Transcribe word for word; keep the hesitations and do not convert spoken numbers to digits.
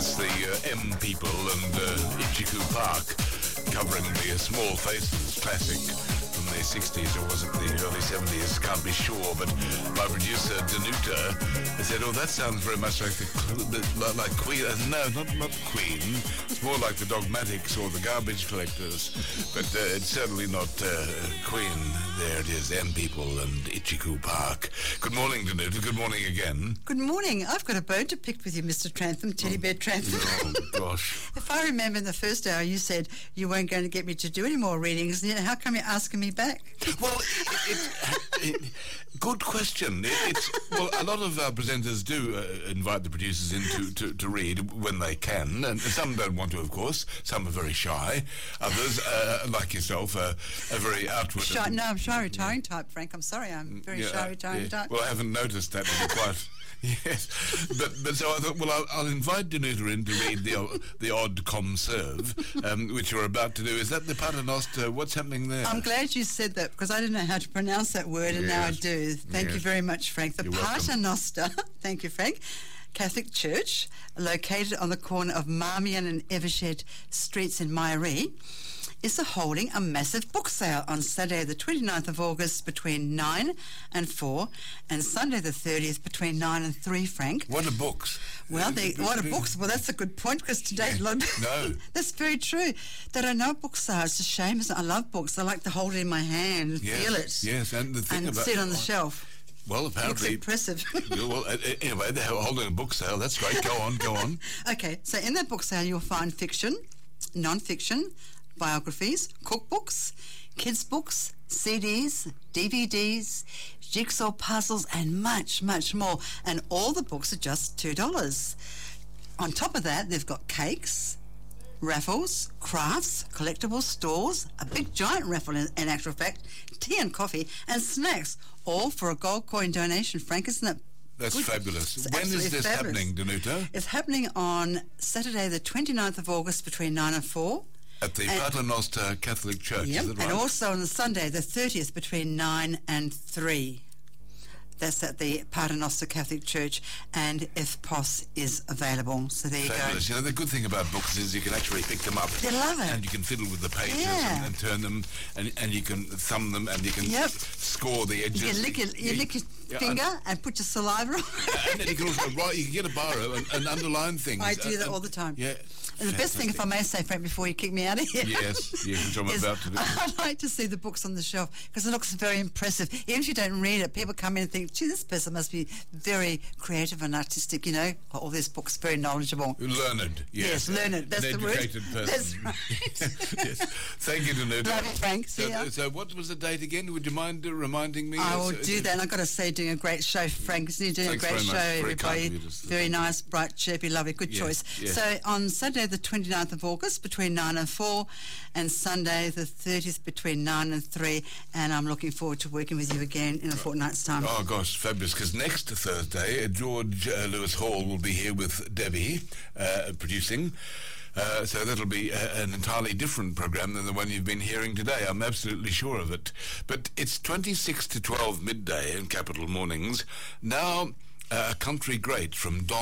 That's the uh, M People and uh, Ichiku Park covering the uh, Small Faces classic from the sixties, or was it the early seventies? Can't be sure, but my producer Danuta said, "Oh, that sounds very much like the, the like Queen." Uh, no, not not Queen. It's more like the Dogmatics or the Garbage Collectors, but uh, it's certainly not uh, Queen. There it is, M People and Ichiku Park. Good morning, Danuta. Good morning again. Good morning. I've got a bone to pick with you, Mister Trantham, Teddy Bear Trantham. Oh, gosh. If I remember in the first hour, you said you weren't going to get me to do any more readings. How come you're asking me back? Well, it, it, it, good question. It, it's well, a lot of our presenters do uh, invite the producers in to, to, to read when they can, and some don't want to, of course. Some are very shy. Others, uh, like yourself, uh, are very outward. Shy, no, I'm shy retiring type, Frank. I'm sorry, I'm very yeah, shy retiring yeah. type. Well, I haven't noticed that, to be quite... Yes, but but so I thought, well, I'll, I'll invite Danuta in to read the the odd conserve, um, which you're about to do. Is that the Paternoster? What's happening there? I'm glad you said that, because I didn't know how to pronounce that word, and yes. now I do. Thank yes. you very much, Frank. The You're Paternoster, thank you, Frank, Catholic Church, located on the corner of Marmion and Evershed Streets in Myrie, is holding a massive book sale on Saturday the twenty-ninth of August between nine and four, and Sunday the thirtieth between nine and three, Frank. What are books? Well, they, what are books? Well, that's a good point, because today's a lot of... No. That's very true. They don't know what books are. It's a shame, isn't it? I love books. I like to hold it in my hand and yes, feel it. Yes, and the thing and about... sit on the shelf. Well, apparently... Looks impressive. Well, uh, anyway, they're holding a book sale. That's great. Go on, go on. Okay, so in that book sale you'll find fiction, non-fiction, biographies, cookbooks, kids' books, C Ds, D V Ds, jigsaw puzzles, and much, much more. And all the books are just two dollars. On top of that, they've got cakes, raffles, crafts, collectible stores, a big giant raffle in, in actual fact, tea and coffee, and snacks, all for a gold coin donation. Frank, isn't that That's good? fabulous. It's When is this fabulous. happening, Danuta? It's happening on Saturday the twenty-ninth of August between nine and four. At the Paternoster Catholic Church, Yep, is it right? and also on the Sunday the thirtieth between nine and three. That's at the Paternoster Catholic Church, and if P O S is available. So there you Fabulous. go. You know, the good thing about books is you can actually pick them up. They love it. And you can fiddle with the pages Yeah. and, and turn them, and, and you can thumb them, and you can Yep. score the edges. You can lick your, you lick your yeah, finger and, and put your saliva on. and then you can also write, you can get a biro and, and underline things. I do and, that and, all the time. Yeah. And the best thing, if I may say, Frank, before you kick me out of here, Yes, yes, which I'm is about to do. I like to see the books on the shelf, because it looks very impressive. Even if you don't read it, people come in and think, gee, this person must be very creative and artistic, you know. All these books, very knowledgeable. Learned, yes. Yes, learned. That's An the word. educated person. That's right. Yes. Thank you, Danuta. Love you, Frank. See So, ya. so what was the date again? Would you mind uh, reminding me? I Uh, will so- do that, and I've got to say, doing a great show, Frank. You're doing Thanks a great very show, much. Very everybody. kind of you to- Very nice, bright, chirpy, lovely, good Yes, choice. yes. So on Saturday the twenty-ninth of August between nine and four, and Sunday the thirtieth between nine and three, and I'm looking forward to working with you again in a fortnight's time. Oh, gosh, fabulous, because next Thursday, uh, George uh, Lewis Hall will be here with Debbie, uh, producing. Uh, so that'll be a, an entirely different program than the one you've been hearing today. I'm absolutely sure of it. But it's twenty-six to twelve midday in Capital Mornings. Now, uh, a country great from Don